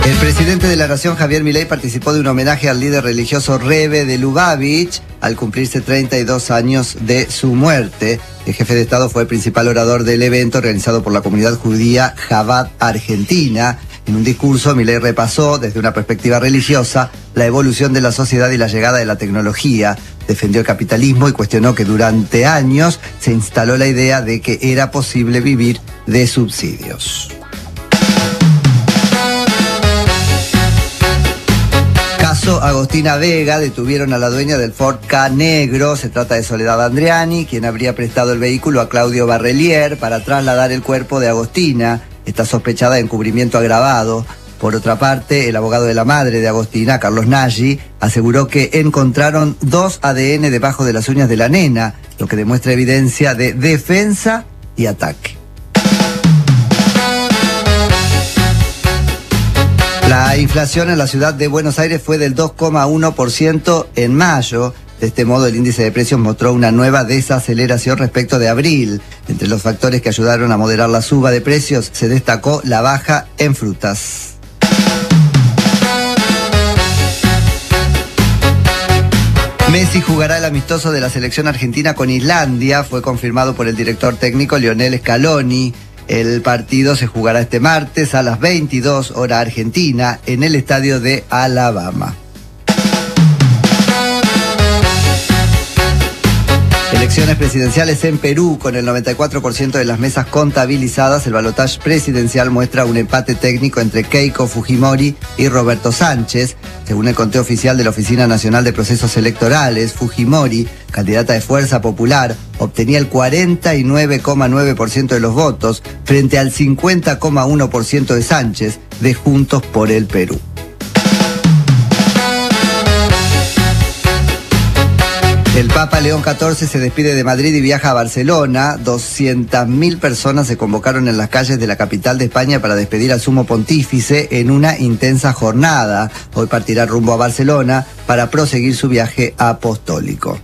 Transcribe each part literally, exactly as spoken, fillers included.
El presidente de la Nación, Javier Milei, participó de un homenaje al líder religioso Rebbe de Lubavitch al cumplirse treinta y dos años de su muerte. El jefe de Estado fue el principal orador del evento organizado por la comunidad judía Chabad Argentina. En un discurso, Milei repasó, desde una perspectiva religiosa, la evolución de la sociedad y la llegada de la tecnología. Defendió el capitalismo y cuestionó que durante años se instaló la idea de que era posible vivir de subsidios. Caso Agostina Vega, detuvieron a la dueña del Ford Ka negro. Se trata de Soledad Andriani, quien habría prestado el vehículo a Claudio Barrelier para trasladar el cuerpo de Agostina. Está sospechada de encubrimiento agravado. Por otra parte, el abogado de la madre de Agostina, Carlos Nagy, aseguró que encontraron dos A D N debajo de las uñas de la nena, lo que demuestra evidencia de defensa y ataque. La inflación en la ciudad de Buenos Aires fue del dos coma uno por ciento en mayo. De este modo, el índice de precios mostró una nueva desaceleración respecto de abril. Entre los factores que ayudaron a moderar la suba de precios, se destacó la baja en frutas. Messi jugará el amistoso de la selección argentina con Islandia, fue confirmado por el director técnico Lionel Scaloni. El partido se jugará este martes a las veintidós hora argentina en el estadio de Alabama. Elecciones presidenciales en Perú. Con el noventa y cuatro por ciento de las mesas contabilizadas, el balotaje presidencial muestra un empate técnico entre Keiko Fujimori y Roberto Sánchez. Según el conteo oficial de la Oficina Nacional de Procesos Electorales, Fujimori, candidata de Fuerza Popular, obtenía el cuarenta y nueve coma nueve por ciento de los votos frente al cincuenta coma uno por ciento de Sánchez, de Juntos por el Perú. El Papa León catorce se despide de Madrid y viaja a Barcelona. doscientas mil personas se convocaron en las calles de la capital de España para despedir al sumo pontífice en una intensa jornada. Hoy partirá rumbo a Barcelona para proseguir su viaje apostólico.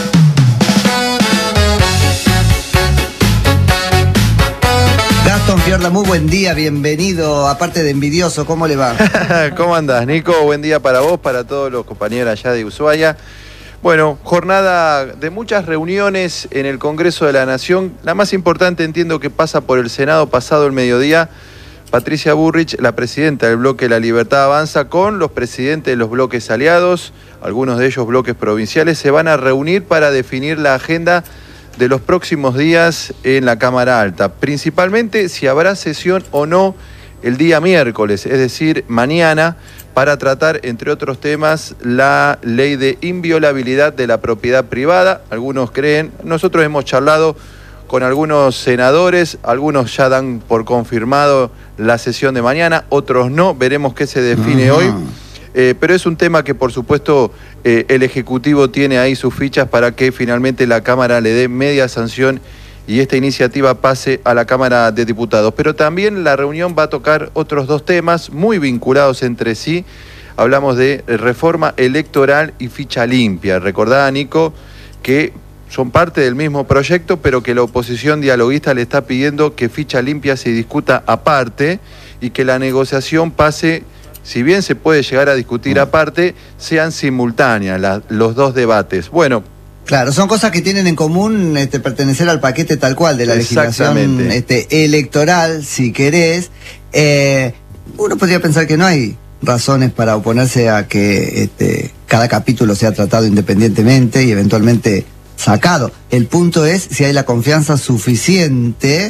Gastón Fiorda, muy buen día, bienvenido, aparte de envidioso, ¿cómo le va? ¿Cómo andás, Nico? Buen día para vos, para todos los compañeros allá de Ushuaia. Bueno, jornada de muchas reuniones en el Congreso de la Nación. La más importante entiendo que pasa por el Senado pasado el mediodía. Patricia Bullrich, la presidenta del bloque La Libertad Avanza, con los presidentes de los bloques aliados, algunos de ellos bloques provinciales, se van a reunir para definir la agenda de los próximos días en la Cámara Alta. Principalmente si habrá sesión o no el día miércoles, es decir, mañana, para tratar, entre otros temas, la ley de inviolabilidad de la propiedad privada. Algunos creen, nosotros hemos charlado con algunos senadores, algunos ya dan por confirmado la sesión de mañana, otros no, veremos qué se define uh-huh. hoy. Eh, pero es un tema que, por supuesto, eh, el Ejecutivo tiene ahí sus fichas para que finalmente la Cámara le dé media sanción y esta iniciativa pase a la Cámara de Diputados. Pero también la reunión va a tocar otros dos temas muy vinculados entre sí. Hablamos de reforma electoral y ficha limpia. Recordá, Nico, que son parte del mismo proyecto, pero que la oposición dialoguista le está pidiendo que ficha limpia se discuta aparte y que la negociación pase, si bien se puede llegar a discutir aparte, sean simultáneas la, los dos debates. Bueno, claro, son cosas que tienen en común este, pertenecer al paquete tal cual de la legislación este, electoral, si querés. Eh, uno podría pensar que no hay razones para oponerse a que este, cada capítulo sea tratado independientemente y eventualmente sacado. El punto es si hay la confianza suficiente,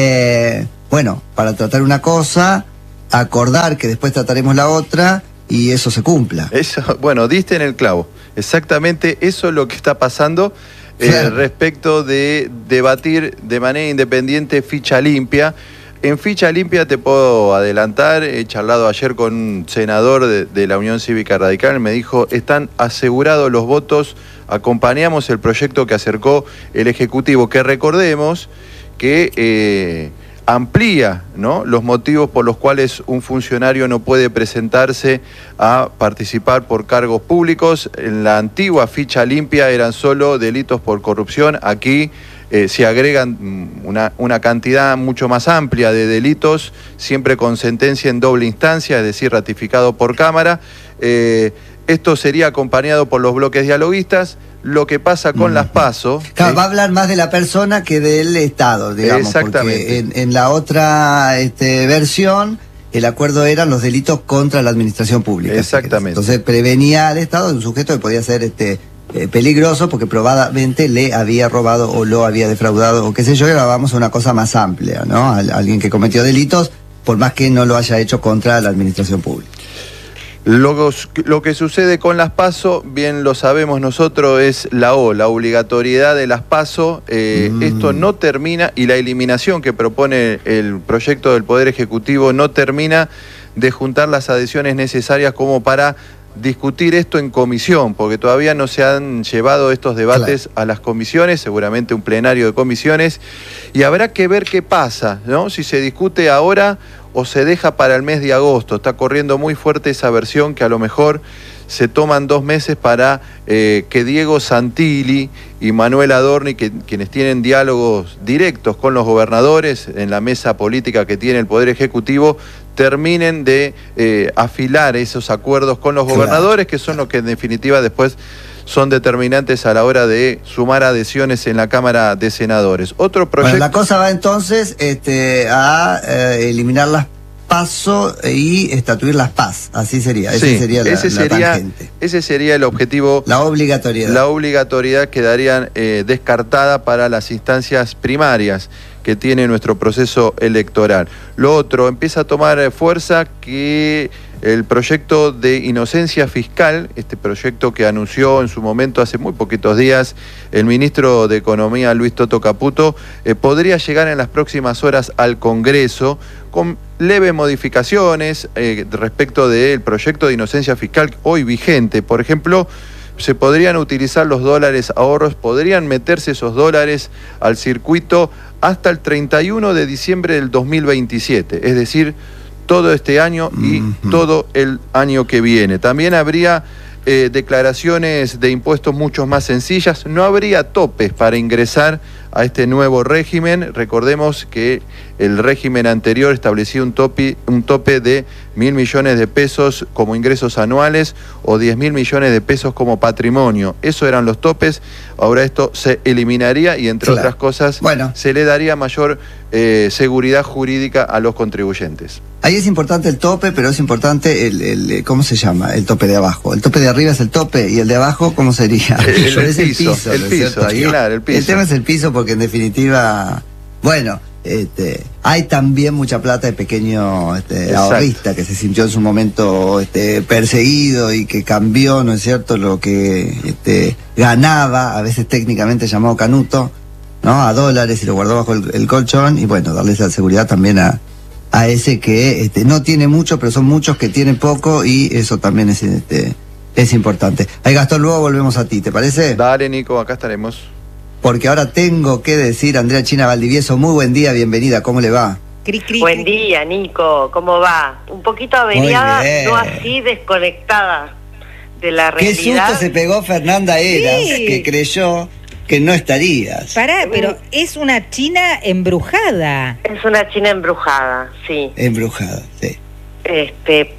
eh, bueno, para tratar una cosa, acordar que después trataremos la otra y eso se cumpla. Eso, bueno, diste en el clavo. Exactamente eso es lo que está pasando eh, claro. respecto de debatir de manera independiente ficha limpia. En ficha limpia te puedo adelantar, he charlado ayer con un senador de, de la Unión Cívica Radical, me dijo, están asegurados los votos, acompañamos el proyecto que acercó el Ejecutivo, que recordemos que eh, amplía, ¿no?, los motivos por los cuales un funcionario no puede presentarse a participar por cargos públicos. En la antigua ficha limpia eran solo delitos por corrupción, aquí eh, se agregan una, una cantidad mucho más amplia de delitos, siempre con sentencia en doble instancia, es decir, ratificado por Cámara. Eh, esto sería acompañado por los bloques dialoguistas. Lo que pasa con mm. las PASO... Claro, eh, va a hablar más de la persona que del Estado, digamos. Exactamente. Porque en, en la otra este, versión, el acuerdo eran los delitos contra la administración pública. Exactamente. Entonces prevenía al Estado de un sujeto que podía ser este, eh, peligroso porque probadamente le había robado o lo había defraudado o qué sé yo, y ahora vamos a una cosa más amplia, ¿no? A, a alguien que cometió delitos, por más que no lo haya hecho contra la administración pública. Lo, lo que sucede con las PASO, bien lo sabemos nosotros, es la O, la obligatoriedad de las PASO. Eh, mm. Esto no termina, y la eliminación que propone el proyecto del Poder Ejecutivo no termina de juntar las adhesiones necesarias como para discutir esto en comisión, porque todavía no se han llevado estos debates claro. a las comisiones, seguramente un plenario de comisiones, y habrá que ver qué pasa, ¿no? Si se discute ahora o se deja para el mes de agosto. Está corriendo muy fuerte esa versión que a lo mejor se toman dos meses para eh, que Diego Santilli y Manuel Adorni, que, quienes tienen diálogos directos con los gobernadores en la mesa política que tiene el Poder Ejecutivo, terminen de eh, afilar esos acuerdos con los gobernadores, que son los que en definitiva después son determinantes a la hora de sumar adhesiones en la Cámara de Senadores. Otro proyecto... Bueno, la cosa va entonces este, a eh, eliminar las PASO y estatuir las PAS, así sería, ese sí, sería la, ese sería, la tangente. Ese sería el objetivo. La obligatoriedad. La obligatoriedad quedaría eh, descartada para las instancias primarias que tiene nuestro proceso electoral. Lo otro, empieza a tomar fuerza que el proyecto de inocencia fiscal, este proyecto que anunció en su momento hace muy poquitos días el ministro de Economía Luis Toto Caputo, eh, podría llegar en las próximas horas al Congreso con leves modificaciones eh, respecto del proyecto de inocencia fiscal hoy vigente. Por ejemplo, se podrían utilizar los dólares ahorros, podrían meterse esos dólares al circuito hasta el treinta y uno de diciembre del dos mil veintisiete, es decir, todo este año y uh-huh. todo el año que viene. También habría eh, declaraciones de impuestos mucho más sencillas, no habría topes para ingresar a este nuevo régimen. Recordemos que el régimen anterior establecía un tope, un tope de mil millones de pesos como ingresos anuales o diez mil millones de pesos como patrimonio. Esos eran los topes. Ahora esto se eliminaría y, entre claro. otras cosas, bueno. se le daría mayor eh, seguridad jurídica a los contribuyentes. Ahí es importante el tope, pero es importante el, el, ¿cómo se llama? El tope de abajo. El tope de arriba es el tope y el de abajo, ¿cómo sería? El, el, es el piso, el piso, el piso, Ahí, claro, el piso. El tema es el piso porque en definitiva, bueno, este, hay también mucha plata de pequeño este, ahorrista que se sintió en su momento este, perseguido y que cambió, ¿no es cierto?, lo que este, ganaba, a veces técnicamente llamado canuto, ¿no?, a dólares, y lo guardó bajo el, el colchón, y bueno, darle esa seguridad también a a ese que este, no tiene mucho, pero son muchos que tienen poco, y eso también es, este, es importante. Ahí, Gastón, luego volvemos a ti, ¿te parece? Dale, Nico, acá estaremos. Porque ahora tengo que decir, Andrea China Valdivieso, muy buen día, bienvenida, ¿cómo le va? Cri, cri, buen cri. día, Nico, ¿cómo va? Un poquito averiada, no así desconectada de la realidad. Qué susto se pegó Fernanda Eras, sí. que creyó que no estarías. Pará, pero es una China embrujada. Es una China embrujada, sí. Embrujada, sí. Este,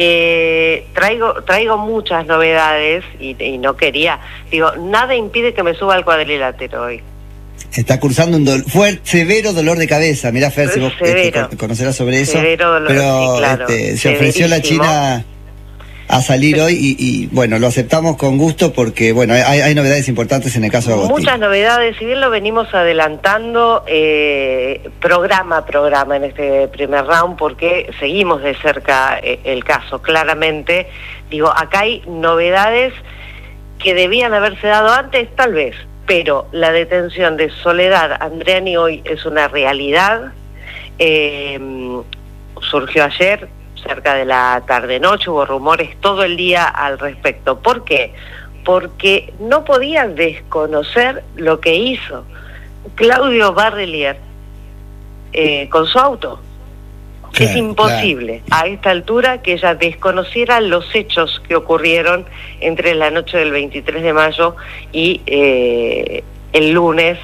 porque traigo traigo muchas novedades y, y no quería, digo, nada impide que me suba al cuadrilátero hoy. Está cursando un do fuerte, severo dolor de cabeza. Mirá, Fer, si vos este, conocerás sobre eso. Severo dolor, pero sí, claro, este, se ofreció la China a salir hoy y, y bueno, lo aceptamos con gusto porque bueno, hay, hay novedades importantes en el caso de Agostín. Muchas novedades, si bien lo venimos adelantando eh, programa a programa en este primer round, porque seguimos de cerca eh, el caso, claramente. Digo, acá hay novedades que debían haberse dado antes, tal vez, pero la detención de Soledad Andreani hoy es una realidad. Eh, surgió ayer, cerca de la tarde-noche, hubo rumores todo el día al respecto. ¿Por qué? Porque no podían desconocer lo que hizo Claudio Barrelier eh, con su auto. Claro, es imposible claro. a esta altura que ella desconociera los hechos que ocurrieron entre la noche del veintitrés de mayo y eh, el lunes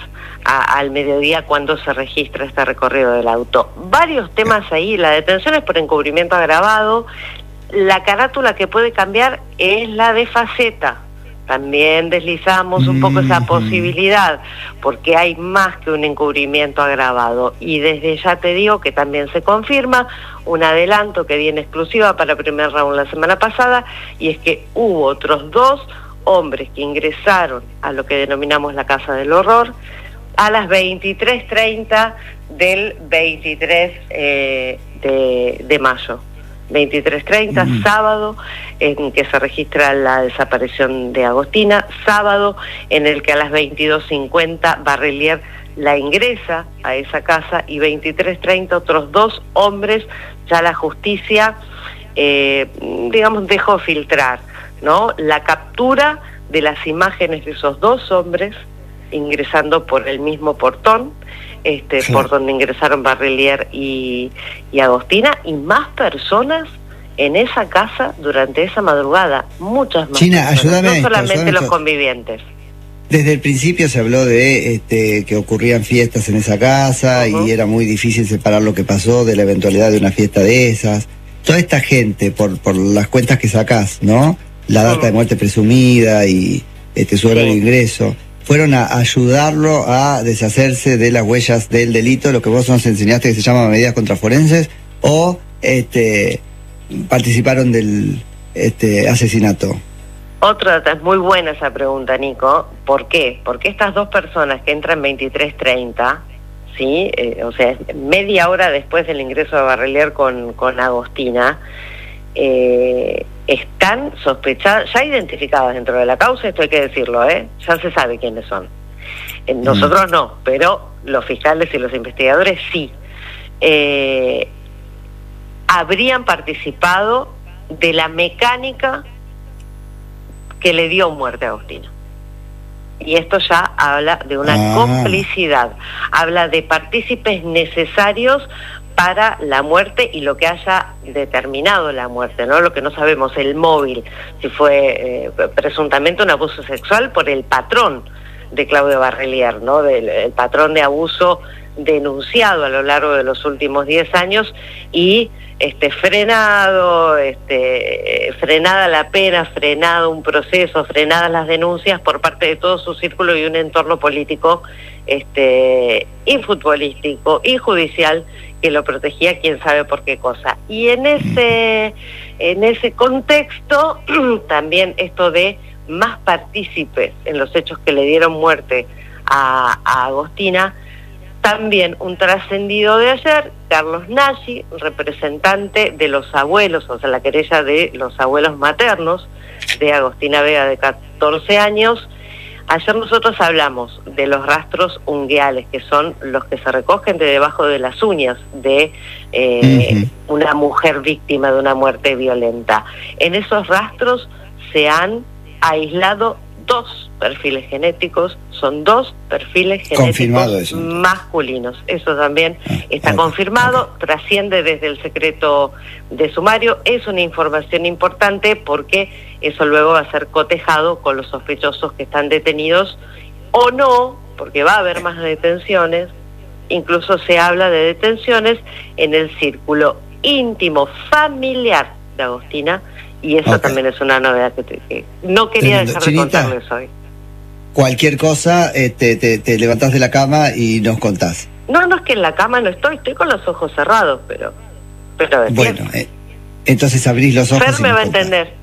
a, al mediodía cuando se registra este recorrido del auto. Varios temas ahí, la detención es por encubrimiento agravado, la carátula que puede cambiar es la de faceta. También deslizamos un poco esa posibilidad, porque hay más que un encubrimiento agravado. Y desde ya te digo que también se confirma un adelanto que viene exclusiva para primer round la semana pasada, y es que hubo otros dos hombres que ingresaron a lo que denominamos la Casa del Horror a las veintitrés treinta del veintitrés eh, de, de mayo. veintitrés treinta, uh-huh. sábado, en que se registra la desaparición de Agostina, sábado en el que a las veintidós cincuenta Barrelier la ingresa a esa casa, y veintitrés treinta otros dos hombres, ya la justicia, eh, digamos, dejó filtrar, ¿no?, la captura de las imágenes de esos dos hombres ingresando por el mismo portón, Este, sí. por donde ingresaron Barrelier y, y Agostina, y más personas en esa casa durante esa madrugada, muchas más China, personas, ayúdame no solamente esto, los esto. convivientes. Desde el principio se habló de este, que ocurrían fiestas en esa casa, uh-huh. y era muy difícil separar lo que pasó de la eventualidad de una fiesta de esas. Toda esta gente, por, por las cuentas que sacás, ¿no?, la data uh-huh. de muerte presumida y este, su horario de ingreso, fueron a ayudarlo a deshacerse de las huellas del delito, lo que vos nos enseñaste que se llama medidas contraforenses, o este, participaron del este, asesinato. Otra, es muy buena esa pregunta, Nico. ¿Por qué? Porque estas dos personas que entran veintitrés treinta, ¿sí? Eh, o sea, media hora después del ingreso de Barrelier con, con Agostina, eh, están sospechadas, ya identificadas dentro de la causa, esto hay que decirlo, ¿eh? Ya se sabe quiénes son. Eh, nosotros mm. no, pero los fiscales y los investigadores sí. Eh, habrían participado de la mecánica que le dio muerte a Agostina. Y esto ya habla de una ah. complicidad, habla de partícipes necesarios para la muerte y lo que haya determinado la muerte, ¿no? Lo que no sabemos, el móvil, si fue eh, presuntamente un abuso sexual por el patrón de Claudio Barrelier, ¿no?, del el patrón de abuso denunciado a lo largo de los últimos diez años, y este frenado, este frenada la pena, frenado un proceso, frenadas las denuncias por parte de todo su círculo y un entorno político este y futbolístico y judicial que lo protegía, quién sabe por qué cosa. Y en ese en ese contexto también esto de más partícipes en los hechos que le dieron muerte a, a Agostina. También un trascendido de ayer, Carlos Nagy, representante de los abuelos, o sea, la querella de los abuelos maternos de Agostina Vega, de catorce años. Ayer nosotros hablamos de los rastros ungueales, que son los que se recogen de debajo de las uñas de eh, uh-huh. una mujer víctima de una muerte violenta. En esos rastros se han aislado dos perfiles genéticos, son dos perfiles genéticos masculinos. Eso también ah, está okay, confirmado, okay. Trasciende desde el secreto de sumario. Es una información importante porque eso luego va a ser cotejado con los sospechosos que están detenidos o no, porque va a haber más detenciones. Incluso se habla de detenciones en el círculo íntimo familiar de Agostina, y eso okay. también es una novedad que, te, que no quería Tremendo. dejar Chinita, de contarles hoy. Cualquier cosa, eh, te, te, te levantás de la cama y nos contás. No, no es que en la cama no estoy, estoy con los ojos cerrados, pero... pero bueno, eh, entonces abrís los ojos. Fer me va a entender.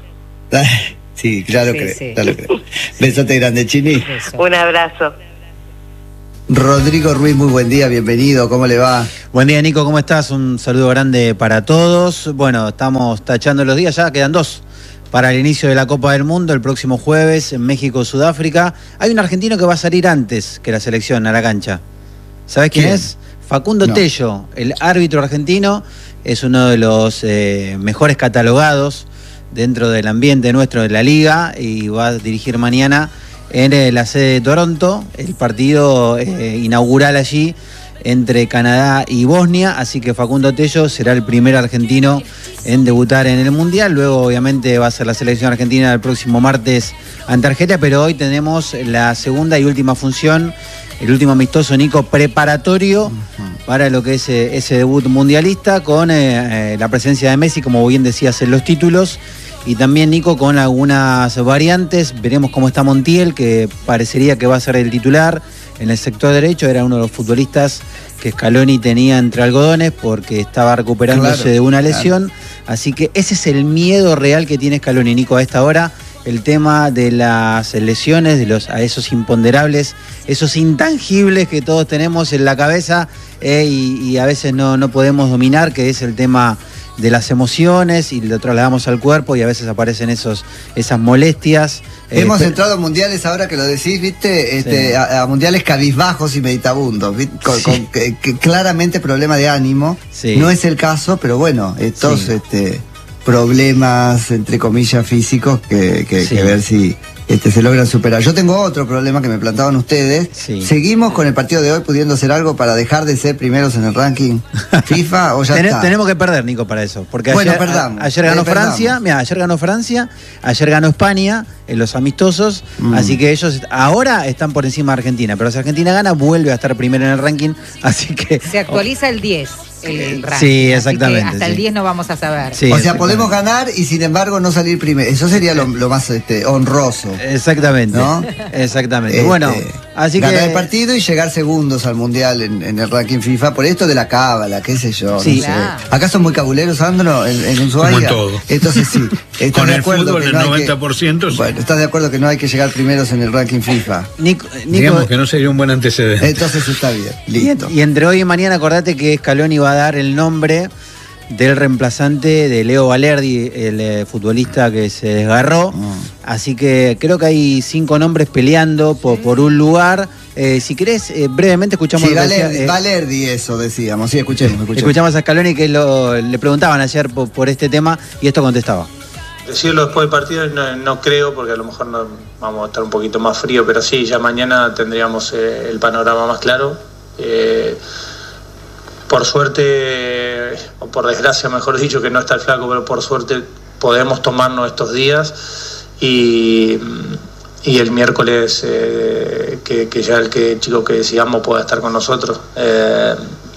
Sí, claro sí, creo, sí. claro creo. Besote grande, Chini. Beso. Un abrazo. Rodrigo Ruiz, muy buen día, bienvenido, ¿cómo le va? Buen día, Nico, ¿cómo estás? Un saludo grande para todos. Bueno, estamos tachando los días, ya quedan dos para el inicio de la Copa del Mundo, el próximo jueves en México-Sudáfrica. Hay un argentino que va a salir antes que la selección a la cancha. ¿Sabés quién, quién? es? Facundo no. Tello, el árbitro argentino, es uno de los eh, mejores catalogados dentro del ambiente nuestro de la liga y va a dirigir mañana en la sede de Toronto, el partido eh, inaugural allí entre Canadá y Bosnia, así que Facundo Tello será el primer argentino en debutar en el Mundial. Luego obviamente va a ser la selección argentina el próximo martes ante Argelia, pero hoy tenemos la segunda y última función, el último amistoso, Nico, preparatorio uh-huh. para lo que es eh, ese debut mundialista, con eh, eh, la presencia de Messi, como bien decías en los títulos, y también, Nico, con algunas variantes. Veremos cómo está Montiel, que parecería que va a ser el titular en el sector derecho. Era uno de los futbolistas que Scaloni tenía entre algodones porque estaba recuperándose claro, de una lesión. Claro. Así que ese es el miedo real que tiene Scaloni, Nico, a esta hora. El tema de las lesiones, de los, a esos imponderables, esos intangibles que todos tenemos en la cabeza eh, y, y a veces no, no podemos dominar, que es el tema de las emociones, y lo trasladamos al cuerpo y a veces aparecen esos, esas molestias. Hemos eh, entrado a mundiales, ahora que lo decís, viste, este, sí. a, a mundiales cabizbajos y meditabundos, con, sí. con que, que claramente problema de ánimo. Sí. No es el caso, pero bueno, estos sí. este, problemas, entre comillas, físicos, que, que, sí. que ver si este, se logran superar. Yo tengo otro problema que me plantaban ustedes. Sí. ¿Seguimos con el partido de hoy pudiendo hacer algo para dejar de ser primeros en el ranking FIFA o ya Ten, está? Tenemos que perder, Nico, para eso. Porque bueno, ayer, perdamos, a, ayer ganó eh, Francia, mira, ayer ganó Francia, ayer ganó España en los amistosos, mm. así que ellos ahora están por encima de Argentina, pero si Argentina gana, vuelve a estar primero en el ranking, así que... Se actualiza oh. el diez. El ranking, sí, exactamente. Hasta sí. el diez no vamos a saber. Sí, o sea, podemos ganar y sin embargo no salir primero. Eso sería lo, lo más este, honroso. Exactamente. ¿No? Exactamente. Este, bueno, así ganar que... el partido y llegar segundos al Mundial en, en el ranking FIFA por esto de la cábala, qué sé yo. Sí. No sé. Claro. ¿Acá son muy cabuleros, Sandro, en, en Ushuaia? Como en todo. Entonces sí. ¿Estás Con de el acuerdo fútbol que el no hay noventa por ciento que, sí. Bueno, ¿estás de acuerdo que no hay que llegar primeros en el ranking FIFA? Nico, Nico, digamos que no sería un buen antecedente. Entonces está bien, listo. Y, y entre hoy y mañana acordate que Scaloni va a dar el nombre del reemplazante de Leo Valerdi, el eh, futbolista que se desgarró. Oh. Así que creo que hay cinco nombres peleando por, por un lugar. Eh, si querés, eh, brevemente escuchamos... Sí, lo que Valerdi, decía, eh, Valerdi, eso decíamos. Sí, escuchemos, escuchemos. Escuchamos a Scaloni, que lo, le preguntaban ayer por, por este tema y esto contestaba. Decirlo después del partido no, no creo, porque a lo mejor no, vamos a estar un poquito más frío, pero sí, ya mañana tendríamos eh, el panorama más claro. Eh, Por suerte, o por desgracia mejor dicho, que no está el flaco, pero por suerte podemos tomarnos estos días y, y el miércoles eh, que, que ya el que chico que decidamos pueda estar con nosotros. Eh,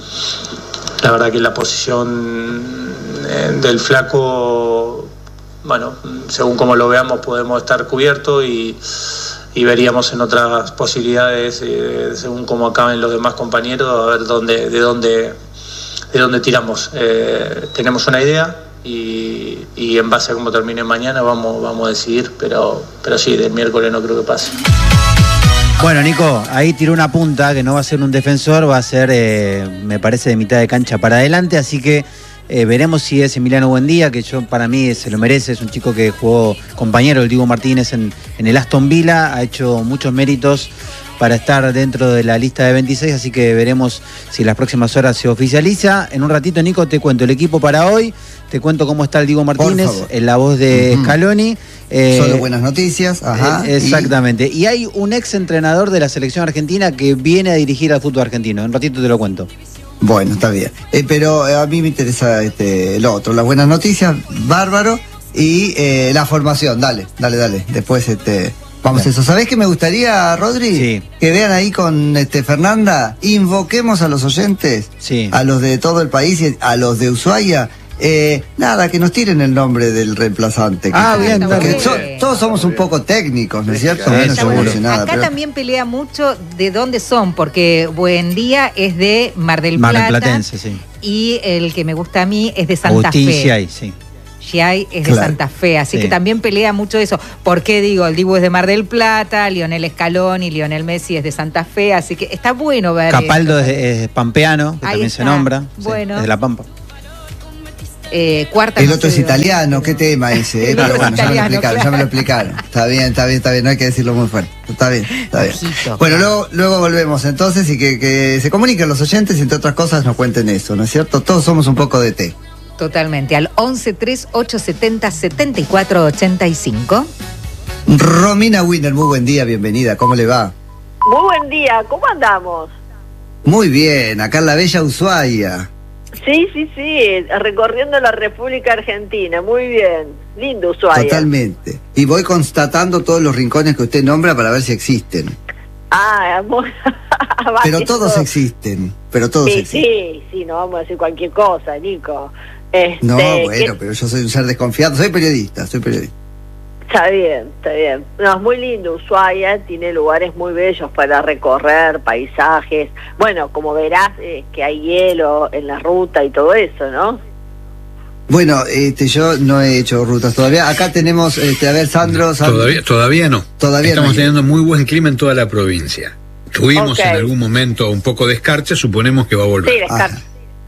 la verdad que la posición del flaco, bueno, según como lo veamos podemos estar cubiertos y y veríamos en otras posibilidades eh, según cómo acaben los demás compañeros, a ver dónde, de dónde de dónde tiramos. Eh, tenemos una idea y, y en base a cómo termine mañana vamos, vamos a decidir, pero, pero sí, del miércoles no creo que pase. Bueno, Nico, ahí tiró una punta que no va a ser un defensor, va a ser, eh, me parece, de mitad de cancha para adelante, así que Eh, veremos si es Emiliano Buendía, que yo para mí se lo merece, es un chico que jugó compañero del Dibu Martínez en, en el Aston Villa, ha hecho muchos méritos para estar dentro de la lista de veintiséis, así que veremos si en las próximas horas se oficializa. En un ratito, Nico, te cuento el equipo para hoy, te cuento cómo está el Dibu Martínez, en la voz de uh-huh. Scaloni. Eh, Solo buenas noticias, ajá. Eh, exactamente. Y... y hay un ex entrenador de la selección argentina que viene a dirigir al fútbol argentino. En un ratito te lo cuento. Bueno, está bien. Eh, pero a mí me interesa este, lo otro, las buenas noticias, bárbaro, y eh, la formación, dale, dale, dale. Después este, vamos a eso. ¿Sabés qué me gustaría, Rodri? Sí. Que vean ahí con este, Fernanda, invoquemos a los oyentes, sí. a los de todo el país, y a los de Ushuaia. Eh, nada, que nos tiren el nombre del reemplazante. Ah, que, bien, porque bien. so, todos somos un poco técnicos, ¿no es cierto? Sí, no seguro. nada, Acá pero... también pelea mucho de dónde son, porque Buendía es de Mar del Plata. Mar del Platense, sí. Y el que me gusta a mí es de Santa Agustín Fe. Giai, sí. Giai es de Claro. Santa Fe, así Sí. que también pelea mucho eso. ¿Por qué digo? El Dibu es de Mar del Plata, Lionel Scaloni y Lionel Messi es de Santa Fe, así que está bueno ver. Capaldo es, esto. es pampeano, que Ahí también está. se nombra. Bueno. Sí, es de La Pampa. Eh, cuarta El no otro sé es de dónde. italiano, qué tema ese, eh? El Pero otro bueno, es ya me lo italiano, explicaron, ya claro. me lo explicaron. Está bien, está bien, está bien, no hay que decirlo muy fuerte. Está bien, está bien. Ojito, Bueno, claro. luego, luego volvemos entonces y que, que se comuniquen los oyentes y entre otras cosas nos cuenten eso, ¿no es cierto? Todos somos un poco de té. Totalmente, al once tres ocho setenta setenta y cuatro ochenta y cinco. Romina Winner, muy buen día, bienvenida, ¿cómo le va? Muy buen día, ¿cómo andamos? Muy bien, acá en la bella Ushuaia. Sí, sí, sí, recorriendo la República Argentina, muy bien, lindo Ushuaia. Totalmente. Y voy constatando todos los rincones que usted nombra para ver si existen. Ah, amor. Pero todos existen, pero todos sí, existen. Sí, sí, no vamos a decir cualquier cosa, Nico. Este, no, bueno, ¿qué? pero yo soy un ser desconfiado, soy periodista, soy periodista. Está bien, está bien. No, es muy lindo Ushuaia, tiene lugares muy bellos para recorrer, paisajes. Bueno, como verás, eh, que hay hielo en la ruta y todo eso, ¿no? Bueno, este, yo no he hecho rutas todavía. Acá tenemos, este, a ver, Sandro... Sandro. Todavía, todavía no. Todavía Estamos no teniendo muy buen clima en toda la provincia. Tuvimos okay. en algún momento un poco de escarcha, suponemos que va a volver. Sí, escarcha.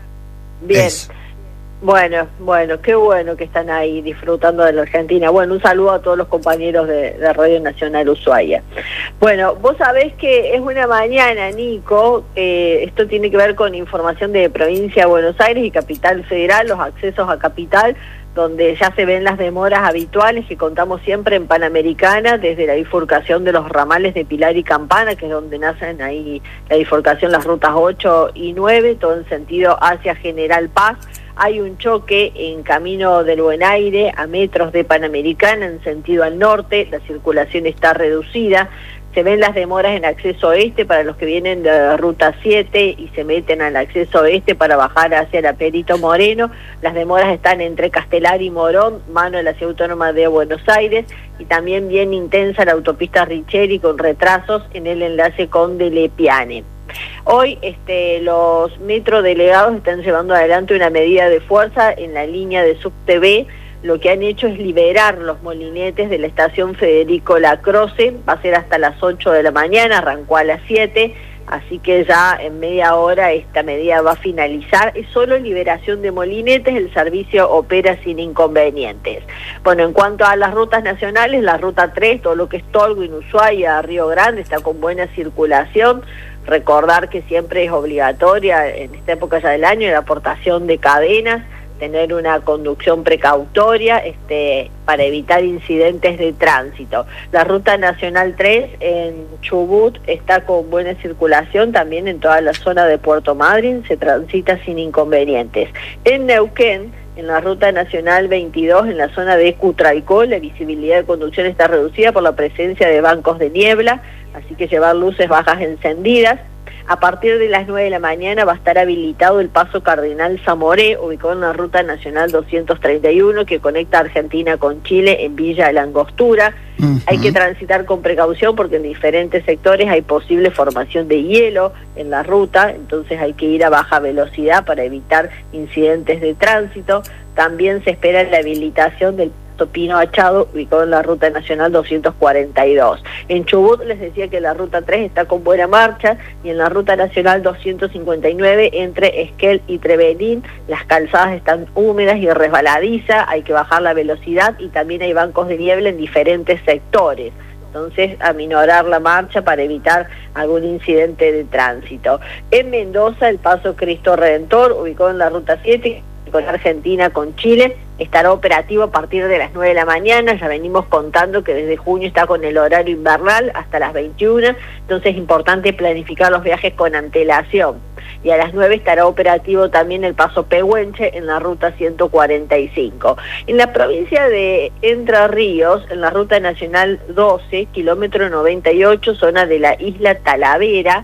Bien. Eso. Bueno, bueno, qué bueno que están ahí disfrutando de la Argentina. Bueno, un saludo a todos los compañeros de, de Radio Nacional Ushuaia. Bueno, vos sabés que es una mañana, Nico, eh, esto tiene que ver con información de Provincia de Buenos Aires y Capital Federal, los accesos a Capital, donde ya se ven las demoras habituales que contamos siempre en Panamericana, desde la bifurcación de los ramales de Pilar y Campana, que es donde nacen ahí la bifurcación, las rutas ocho y nueve, todo en sentido hacia General Paz. Hay un choque en Camino del Buen Aire a metros de Panamericana en sentido al norte, la circulación está reducida. Se ven las demoras en acceso oeste para los que vienen de Ruta siete y se meten al acceso oeste para bajar hacia la Perito Moreno. Las demoras están entre Castelar y Morón, mano de la Ciudad Autónoma de Buenos Aires, y también bien intensa la autopista Richeri con retrasos en el enlace con Delepiane. Hoy este, los metrodelegados están llevando adelante una medida de fuerza en la línea de Subte B. Lo que han hecho es liberar los molinetes de la estación Federico Lacroce, va a ser hasta las ocho de la mañana, arrancó a las siete, así que ya en media hora esta medida va a finalizar. Es solo liberación de molinetes, el servicio opera sin inconvenientes. Bueno, en cuanto a las rutas nacionales, la ruta tres, todo lo que es Tolwyn, Ushuaia, Río Grande, está con buena circulación. Recordar que siempre es obligatoria en esta época ya del año la aportación de cadenas, tener una conducción precautoria este, para evitar incidentes de tránsito. La Ruta Nacional tres en Chubut está con buena circulación, también en toda la zona de Puerto Madryn se transita sin inconvenientes. En Neuquén, en la Ruta Nacional veintidós, en la zona de Cutralcó, la visibilidad de conducción está reducida por la presencia de bancos de niebla, así que llevar luces bajas encendidas. A partir de las nueve de la mañana va a estar habilitado el paso Cardenal Zamoré, ubicado en la Ruta Nacional doscientos treinta y uno, que conecta Argentina con Chile en Villa de la Angostura. Uh-huh. Hay que transitar con precaución porque en diferentes sectores hay posible formación de hielo en la ruta, entonces hay que ir a baja velocidad para evitar incidentes de tránsito. También se espera la habilitación del Pino Achado, ubicado en la Ruta Nacional doscientos cuarenta y dos. En Chubut les decía que la Ruta tres está con buena marcha, y en la Ruta Nacional doscientos cincuenta y nueve entre Esquel y Trevelín las calzadas están húmedas y resbaladizas, hay que bajar la velocidad y también hay bancos de niebla en diferentes sectores. Entonces, aminorar la marcha para evitar algún incidente de tránsito. En Mendoza, el paso Cristo Redentor, ubicado en la Ruta siete, con Argentina, con Chile, estará operativo a partir de las nueve de la mañana. Ya venimos contando que desde junio está con el horario invernal hasta las veintiuna, entonces es importante planificar los viajes con antelación. Y a las nueve estará operativo también el paso Pehuenche en la Ruta ciento cuarenta y cinco. En la provincia de Entre Ríos, en la Ruta Nacional doce, kilómetro noventa y ocho, zona de la isla Talavera,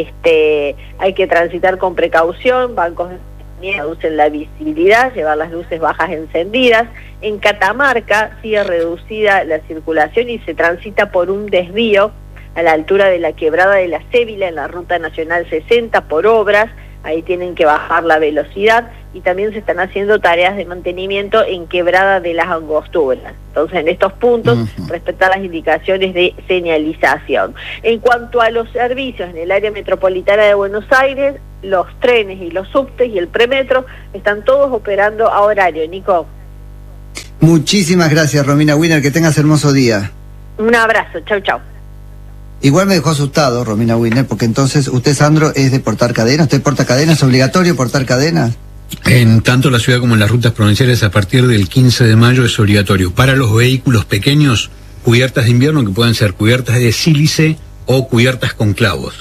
este, hay que transitar con precaución, bancos reducen la visibilidad, llevar las luces bajas encendidas. En Catamarca sigue reducida la circulación y se transita por un desvío a la altura de la quebrada de la Cébila en la Ruta Nacional sesenta por obras. Ahí tienen que bajar la velocidad, y también se están haciendo tareas de mantenimiento en Quebrada de las Angosturas. Entonces, en estos puntos, uh-huh. respetar las indicaciones de señalización. En cuanto a los servicios en el área metropolitana de Buenos Aires, los trenes y los subtes y el premetro están todos operando a horario. Nico. Muchísimas gracias, Romina Wiener, que tengas hermoso día. Un abrazo, chau chau. Igual me dejó asustado, Romina Wiener, porque entonces usted, Sandro, es de portar cadenas. ¿Usted porta cadenas? ¿Es obligatorio portar cadenas? En tanto la ciudad como en las rutas provinciales, a partir del quince de mayo es obligatorio. Para los vehículos pequeños, cubiertas de invierno, que pueden ser cubiertas de sílice o cubiertas con clavos.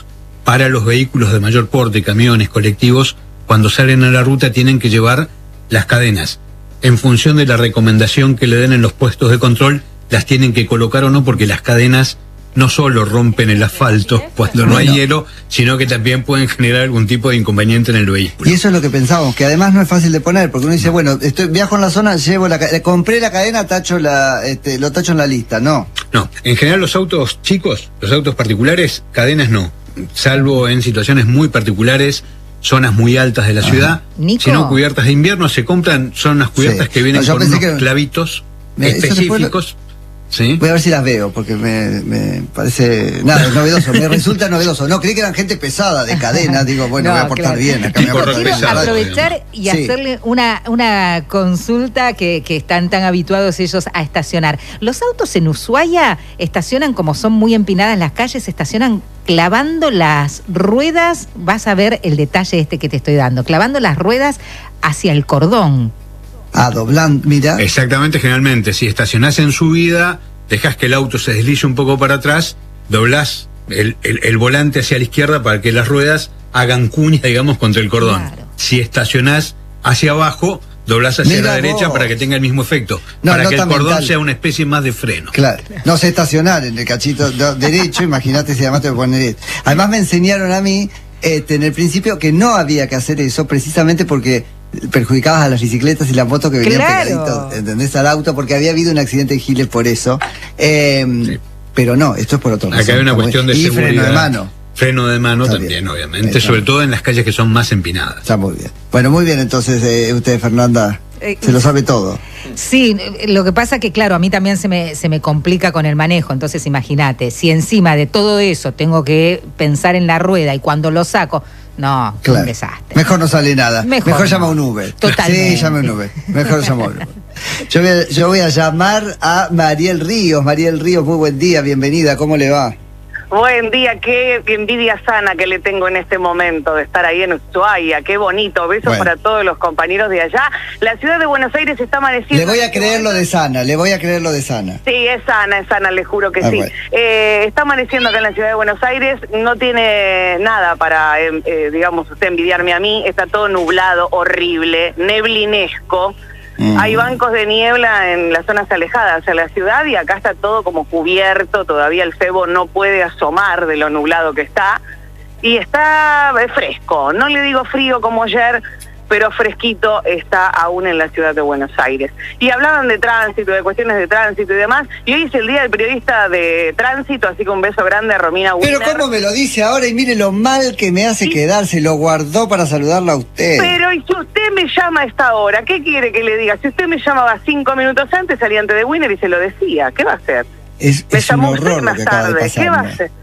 para los vehículos de mayor porte, camiones, colectivos, cuando salen a la ruta tienen que llevar las cadenas. En función de la recomendación que le den en los puestos de control, las tienen que colocar o no, porque las cadenas no solo rompen el asfalto cuando no Bueno. hay hielo, sino que también pueden generar algún tipo de inconveniente en el vehículo. Y eso es lo que pensamos, que además no es fácil de poner, porque uno dice, bueno, estoy viajo en la zona, llevo la ca- compré la cadena, tacho la, este, lo tacho en la lista, no. No, en general los autos chicos, los autos particulares, cadenas no, salvo en situaciones muy particulares, zonas muy altas de la Ajá. ciudad, Nico. si no cubiertas de invierno, se compran, son unas cubiertas Sí. que vienen No, yo con pensé unos que- clavitos Me- eso después lo- específicos. ¿Sí? Voy a ver si las veo, porque me, me parece, nada, es novedoso, me resulta novedoso. No, creí que eran gente pesada de cadena, digo, bueno, No, voy a portar claro. bien, acá me voy a Tipo portar Quiero bien. pesado, aprovechar y Sí. hacerle una, una consulta que, que están tan habituados ellos a estacionar. ¿Los autos en Ushuaia estacionan, como son muy empinadas las calles, estacionan clavando las ruedas? Vas a ver el detalle este que te estoy dando, clavando las ruedas hacia el cordón. Ah, doblando, mira. Exactamente, generalmente, si estacionás en subida, dejás que el auto se deslice un poco para atrás, doblás el, el, el volante hacia la izquierda para que las ruedas hagan cuña, digamos, contra el cordón. Claro. Si estacionás hacia abajo, doblás hacia Mira la derecha vos. para que tenga el mismo efecto, No, para que el nota cordón mental. sea una especie más de freno. Claro, no sé estacionar en el cachito de- derecho, imagínate si además te voy a poner esto. Además me enseñaron a mí, este, en el principio, que no había que hacer eso, precisamente porque perjudicabas a las bicicletas y las motos que venían Claro. pegaditos, ¿entendés? Al auto, porque había habido un accidente en Giles por eso. Eh, Sí. Pero no, esto es por otro Acá hay una como- cuestión de y seguridad. freno de mano. Freno de mano Está también, bien. obviamente, Está sobre bien. todo en las calles que son más empinadas. Está muy bien. Bueno, muy bien, entonces eh, usted, Fernanda, Eh, se lo sabe todo. Sí, eh, lo que pasa que, claro, a mí también se me, se me complica con el manejo. Entonces, imagínate, si encima de todo eso tengo que pensar en la rueda y cuando lo saco, no, Claro. un desastre. Mejor no sale nada. Mejor Mejor, no. llama un Uber. Totalmente. Sí, llame un Uber. Mejor llama un Uber. Yo voy, a, yo voy a llamar a Mariel Ríos. Mariel Ríos, muy buen día, bienvenida. ¿Cómo le va? Buen día, qué envidia sana que le tengo en este momento de estar ahí en Ushuaia, qué bonito, besos Bueno. para todos los compañeros de allá. La ciudad de Buenos Aires está amaneciendo. Le voy a en este creer lo momento. de Sana, le voy a creer lo de Sana. Sí, es sana, es sana, le juro que Ah, sí. bueno. Eh, está amaneciendo acá en la ciudad de Buenos Aires, no tiene nada para, eh, eh, digamos, usted envidiarme a mí, está todo nublado, horrible, neblinesco. Mm. Hay bancos de niebla en las zonas alejadas hacia la ciudad y acá está todo como cubierto, todavía el cebo no puede asomar de lo nublado que está y está eh, fresco, no le digo frío como ayer, pero fresquito está aún en la ciudad de Buenos Aires. Y hablaban de tránsito, de cuestiones de tránsito y demás, y hoy es el Día del Periodista de Tránsito, así que un beso grande a Romina Pero Wiener. cómo me lo dice ahora y mire lo mal que me hace quedar, se lo guardó para saludarla a usted. Pero y si usted me llama a esta hora, ¿qué quiere que le diga? Si usted me llamaba cinco minutos antes, salía antes de Winner y se lo decía, ¿qué va a hacer? es Me es un llamó usted horror lo más que acaba de tarde, pasar. ¿qué va a ¿no? hacer?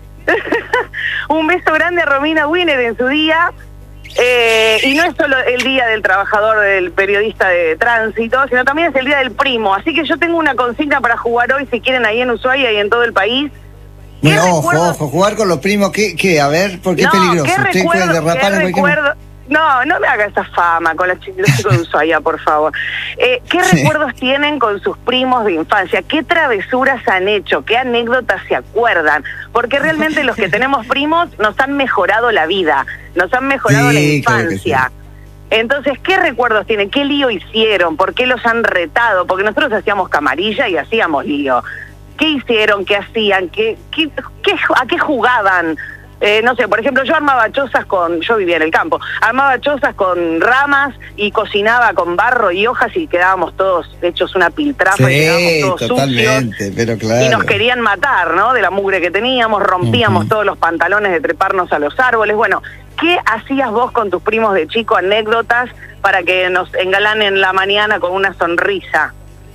Un beso grande a Romina Wiener en su día. Eh, y no es solo el día del trabajador, del periodista de tránsito, sino también es el día del primo. Así que yo tengo una consigna para jugar hoy, si quieren, ahí en Ushuaia y en todo el país. ¿Qué Bueno, ojo, recuerdo- ojo, jugar con los primos, ¿qué? qué? A ver, ¿por qué es no, peligroso? ¿qué Usted puede recuerdo, derrapar qué en cualquier momento. recuerdo? No, no me haga esa fama con los chi- los chicos de Ushuaia, por favor. Eh, ¿Qué Sí. recuerdos tienen con sus primos de infancia? ¿Qué travesuras han hecho? ¿Qué anécdotas se acuerdan? Porque realmente los que tenemos primos nos han mejorado la vida, nos han mejorado Sí, la claro que infancia. Entonces, ¿qué recuerdos tienen? ¿Qué lío hicieron? ¿Por qué los han retado? Porque nosotros hacíamos camarilla y hacíamos lío. ¿Qué hicieron? ¿Qué hacían? ¿Qué, qué, qué, ¿A qué jugaban? Eh, no sé, por ejemplo, yo armaba chozas con, yo vivía en el campo, armaba chozas con ramas y cocinaba con barro y hojas y quedábamos todos hechos una piltrafa y Sí, quedábamos todos totalmente, sucios. pero claro. Y nos querían matar, ¿no? De la mugre que teníamos, rompíamos Ujú. todos los pantalones de treparnos a los árboles. Bueno, ¿qué hacías vos con tus primos de chico? Anécdotas para que nos engalanen la mañana con una sonrisa.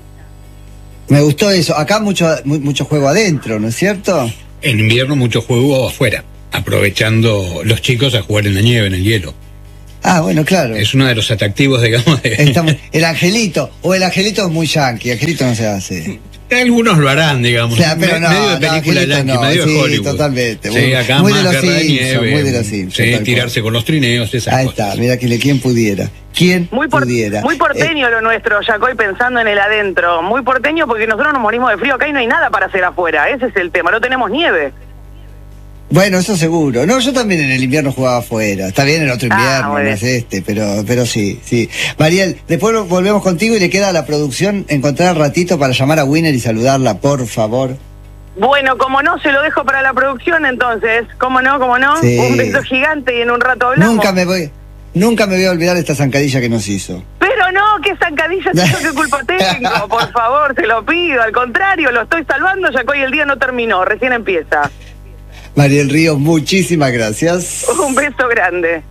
Me gustó eso. Acá mucho, mu- mucho juego adentro, ¿no es cierto? En invierno mucho juego afuera, aprovechando los chicos a jugar en la nieve, en el hielo. Ah, bueno, claro. Es uno de los atractivos, digamos, de... Estamos- el angelito, o el angelito es muy yankee, angelito no se hace. Algunos lo harán, digamos. O sea, pero Me- no, medio de no, película Angelito yankee, no, medio de sí, Hollywood. totalmente. Sí, Muy- acá muy más de los guerra de Simpson, nieve, muy de los Simpson, sí, tal cual. tirarse con los trineos, esas Ahí cosas. está, mira que le quien pudiera. ¿Quién Muy, por- pudiera? muy porteño lo nuestro, Yacoy, pensando en el adentro. Muy porteño porque nosotros nos morimos de frío. Acá y no hay nada para hacer afuera. Ese es el tema. No tenemos nieve. Bueno, eso seguro. No, yo también en el invierno jugaba afuera. Está bien en otro invierno, Ah, no es este, pero, pero sí, sí. Mariel, después volvemos contigo y le queda a la producción encontrar ratito para llamar a Winner y saludarla, por favor. Bueno, como no, se lo dejo para la producción entonces. ¿Cómo no, cómo no? Sí. Un beso gigante y en un rato hablamos. Nunca me voy, nunca me voy a olvidar de esta zancadilla que nos hizo. Pero no, qué zancadilla, ¿eso qué culpa tengo? Por favor, se lo pido. Al contrario, lo estoy salvando ya que hoy el día no terminó, recién empieza. Mariel Ríos, muchísimas gracias. Un beso grande.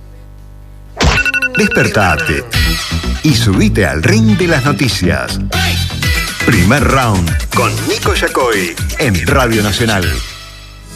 Despertate y subite al ring de las noticias. Primer round con Nico Yacoy en Radio Nacional.